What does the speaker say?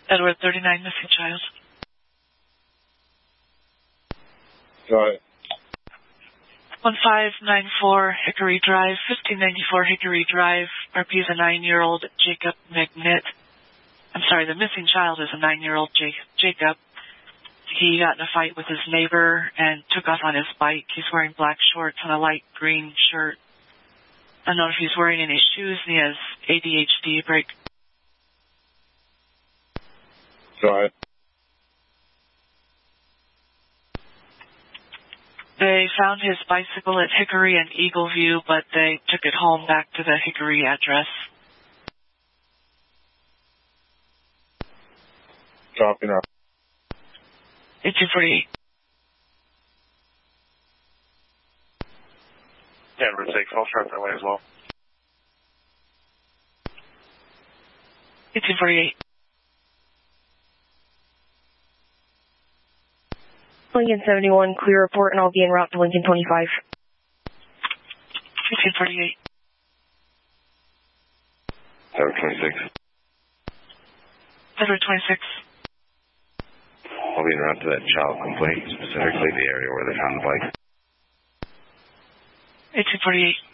Edward 39, missing child. Go ahead. 1594 Hickory Drive, 1594 Hickory Drive. RP is a 9-year-old Jacob McNitt. I'm sorry, the missing child is a 9-year-old Jacob. He got in a fight with his neighbor and took off on his bike. He's wearing black shorts and a light green shirt. I don't know if he's wearing any shoes, and he has ADHD break. Go ahead. They found his bicycle at Hickory and Eagle View, but they took it home back to the Hickory address. Copy now. 1848. Yeah, Route 6, I'll start that way as well. 1848. Lincoln 71, clear report, and I'll be en route to Lincoln 25. 1848. Edward 26. Edward 26. I'll be en route to that child complaint, specifically the area where they found the bike. 1848.